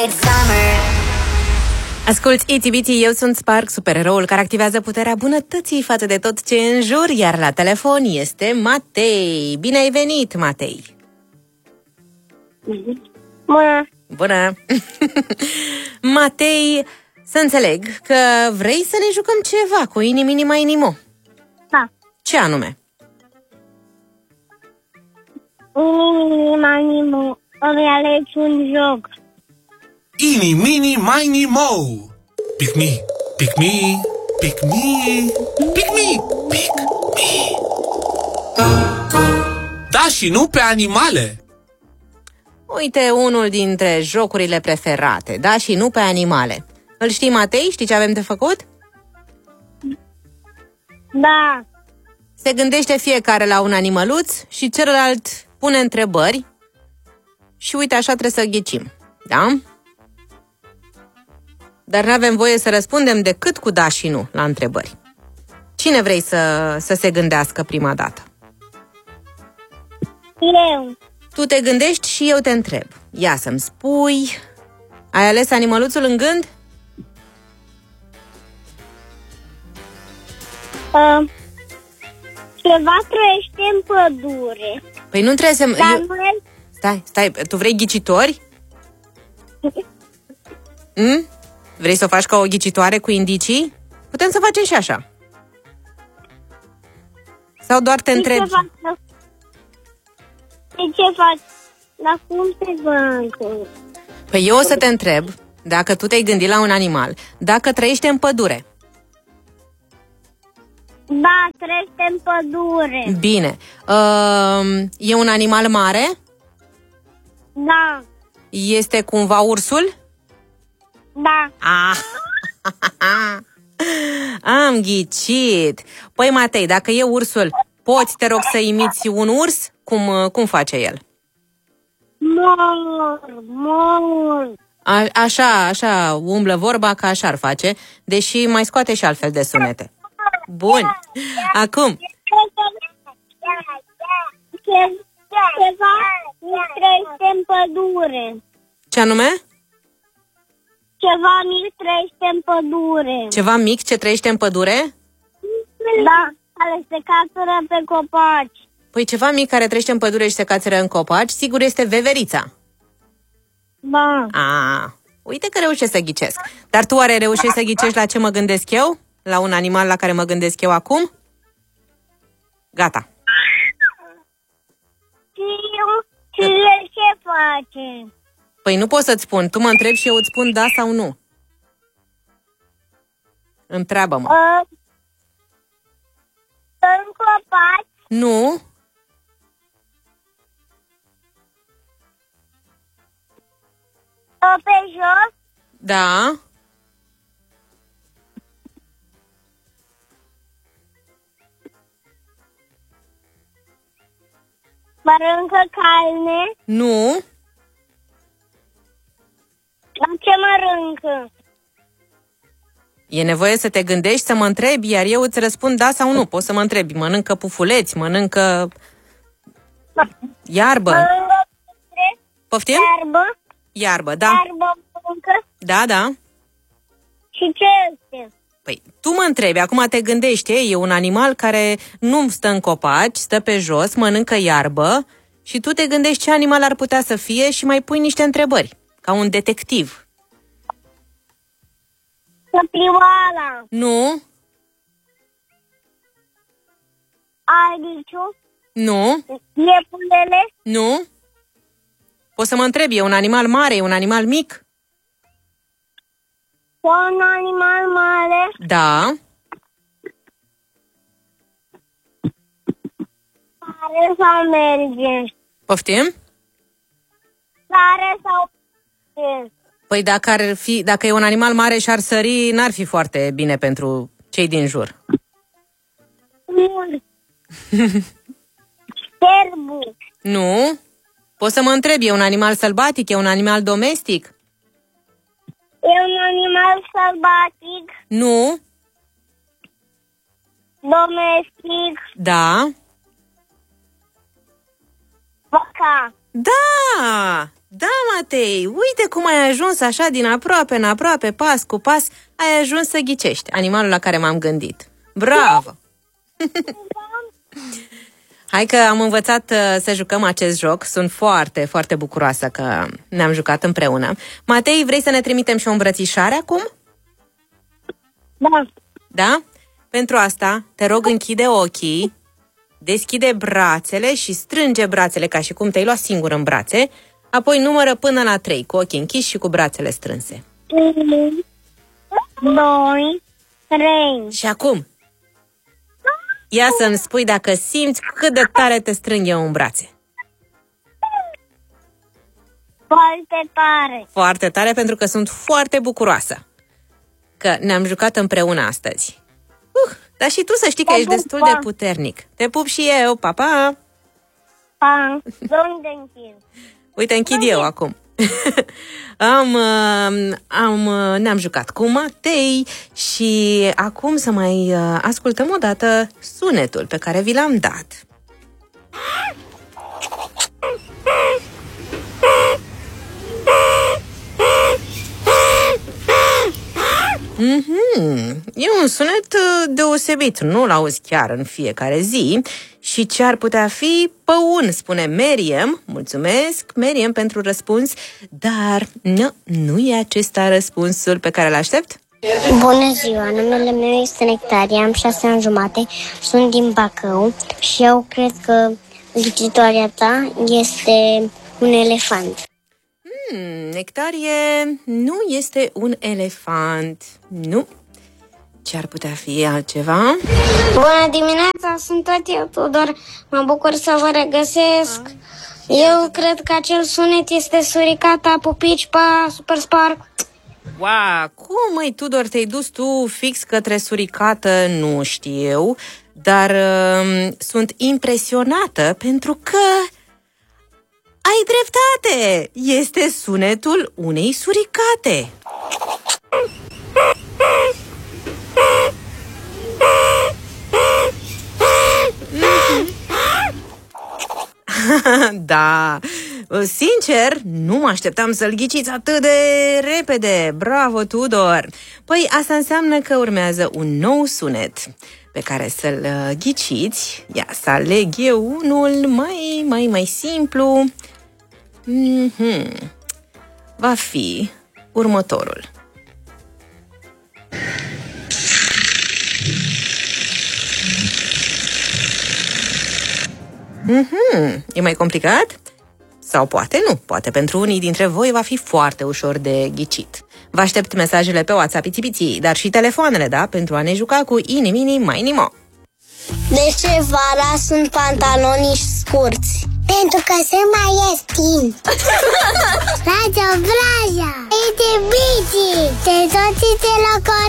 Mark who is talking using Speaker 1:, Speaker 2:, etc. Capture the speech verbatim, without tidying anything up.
Speaker 1: Asculți Itsy Bitsy, eu sunt Spark, supereroul care activează puterea bunătății față de tot ce e în jur, iar la telefon este Matei. Bine ai venit, Matei!
Speaker 2: Bună!
Speaker 1: Bună! Matei, să înțeleg că vrei să ne jucăm ceva cu Ini Mini Mai Nimo.
Speaker 2: Da.
Speaker 1: Ce anume?
Speaker 2: Ini Mini Mai Nimo, îmi alegi un joc.
Speaker 3: Ini Mini Mai Mo. Pick me, pick me, pick me, pick me, pick me. Da și nu pe animale.
Speaker 1: Uite, unul dintre jocurile preferate, da și nu pe animale. Îl știi, Matei? Știi ce avem de făcut?
Speaker 2: Da.
Speaker 1: Se gândește fiecare la un animăluț și celălalt pune întrebări și uite, așa trebuie să ghicim, da? Dar nu avem voie să răspundem decât cu da și nu la întrebări. Cine vrei să, să se gândească prima dată?
Speaker 2: Eu.
Speaker 1: Tu te gândești și eu te întreb. Ia să-mi spui... Ai ales animăluțul în gând?
Speaker 2: Uh, ceva trăiește în pădure.
Speaker 1: Păi nu trebuie să...
Speaker 2: Dar
Speaker 1: eu...
Speaker 2: nu e...
Speaker 1: Stai, stai, tu vrei ghicitori? Mm? Vrei să o faci ca o ghicitoare cu indicii? Putem să facem și așa. Sau doar te întrebi?
Speaker 2: De ce faci? Dar cum se văd?
Speaker 1: Păi eu o să te întreb, dacă tu te-ai gândit la un animal, dacă trăiește în pădure.
Speaker 2: Da, trăiește în pădure.
Speaker 1: Bine. Uh, e un animal mare?
Speaker 2: Da.
Speaker 1: Este cumva ursul?
Speaker 2: Da.
Speaker 1: Ah. Am ghicit. Păi, Matei, dacă e ursul, poți, te rog, să imiți un urs? Cum, cum face el?
Speaker 2: Mor, mor.
Speaker 1: A, așa, așa, umblă vorba că așa ar face, deși mai scoate și altfel de sunete. Bun. Acum.
Speaker 2: Ceva mic trăiește în pădure.
Speaker 1: Ce anume?
Speaker 2: Ceva mic trăiește în pădure.
Speaker 1: Ceva mic ce trăiește în pădure?
Speaker 2: Da, care se cațără pe copaci.
Speaker 1: Păi ceva mic care trăiește în pădure și se cațără în copaci, sigur este veverița.
Speaker 2: Da.
Speaker 1: A, uite că reușesc să ghicesc. Dar tu oare reușești să ghicești la ce mă gândesc eu? La un animal la care mă gândesc eu acum? Gata.
Speaker 2: Și el ce face?
Speaker 1: Păi nu pot să-ți spun. Tu mă întrebi și eu îți spun da sau nu. Întreabă-mă.
Speaker 2: Uh, în copaci?
Speaker 1: Nu.
Speaker 2: Uh, pe jos?
Speaker 1: Da.
Speaker 2: Mănâncă carne?
Speaker 1: Nu.
Speaker 2: La ce mănâncă?
Speaker 1: E nevoie să te gândești, să mă întrebi, iar eu îți răspund da sau nu. Poți să mă întrebi. Mănâncă pufuleți, mănâncă iarbă.
Speaker 2: Mănâncă păstre?
Speaker 1: Poftim?
Speaker 2: Iarbă?
Speaker 1: Iarbă, da.
Speaker 2: Iarbă mănâncă?
Speaker 1: Da, da.
Speaker 2: Și ce este?
Speaker 1: Păi, tu mă întrebi, acum te gândești, e un animal care nu stă în copaci, stă pe jos, mănâncă iarbă și tu te gândești ce animal ar putea să fie și mai pui niște întrebări, ca un detectiv.
Speaker 2: Căprioara.
Speaker 1: Nu?
Speaker 2: Albiciu.
Speaker 1: Nu?
Speaker 2: Iepurele.
Speaker 1: Nu? Poți să mă întrebi, e un animal mare, e un animal mic?
Speaker 2: Un animal mare.
Speaker 1: Da.
Speaker 2: Care sau merge?
Speaker 1: Poftim?
Speaker 2: Care sau merge?
Speaker 1: Păi dacă, ar fi, dacă e un animal mare și ar sări, n-ar fi foarte bine pentru cei din jur.
Speaker 2: Cerbu.
Speaker 1: Nu? Poți să mă întrebi, e un animal sălbatic, e un animal domestic?
Speaker 2: E un animal sălbatic.
Speaker 1: Nu?
Speaker 2: Domestic.
Speaker 1: Da.
Speaker 2: Vaca.
Speaker 1: Da! Da, Matei, uite cum ai ajuns așa din aproape în aproape, pas cu pas, ai ajuns să ghicești animalul la care m-am gândit. Bravo! Hai că am învățat uh, să jucăm acest joc. Sunt foarte, foarte bucuroasă că ne-am jucat împreună. Matei, vrei să ne trimitem și o îmbrățișare acum?
Speaker 2: Da.
Speaker 1: Da? Pentru asta, te rog, închide ochii, deschide brațele și strânge brațele ca și cum te-ai luat singur în brațe, apoi numără până la trei, cu ochii închiși și cu brațele strânse.
Speaker 2: unu, doi, trei.
Speaker 1: Și acum, ia să-mi spui dacă simți cât de tare te strâng eu în brațe.
Speaker 2: Foarte tare.
Speaker 1: Foarte tare, pentru că sunt foarte bucuroasă că ne-am jucat împreună astăzi. Uh, dar și tu să știi că ești destul de puternic. Te pup și eu, pa, pa!
Speaker 2: Pa! Unde închid?
Speaker 1: Uite, închid eu acum. am, am, ne-am jucat cu Matei și acum să mai ascultăm o dată sunetul pe care vi l-am dat. Mm-hmm. E un sunet deosebit, nu-l auzi chiar în fiecare zi. Și ce ar putea fi? Păun, spune Meriem. Mulțumesc, Meriem, pentru răspuns. Dar nu, nu e acesta răspunsul pe care îl aștept?
Speaker 4: Bună ziua, numele meu este Nectaria, am șase ani jumate, sunt din Bacău și eu cred că ghicitoarea ta este un elefant.
Speaker 1: Hmm, Nectarie, nu este un elefant. Nu. Ce ar putea fi altceva?
Speaker 4: Bună dimineața, sunt tot eu, Tudor. Mă bucur să vă regăsesc. Eu cred că acel sunet este suricata Pupici pa Super Spark.
Speaker 1: Wow, cum, măi, Tudor, te-ai dus tu fix către suricată? Nu știu, dar uh, sunt impresionată pentru că ai dreptate. Este sunetul unei suricate. Da, sincer, nu mă așteptam să-l ghiciți atât de repede. Bravo, Tudor! Păi asta înseamnă că urmează un nou sunet pe care să-l ghiciți. Ia să aleg eu unul mai, mai, mai simplu. Mm-hmm. Va fi următorul. Mm-hmm. E mai complicat? Sau poate nu, poate pentru unii dintre voi va fi foarte ușor de ghicit. Vă aștept mesajele pe WhatsApp, ițipiții, dar și telefoanele, da? Pentru a ne juca cu Ini-Mini Mai-Nimo.
Speaker 4: De ce vara sunt pantaloni scurți? Pentru că sunt mai ieftin. Raja, Vraja, e de bici, te toți te la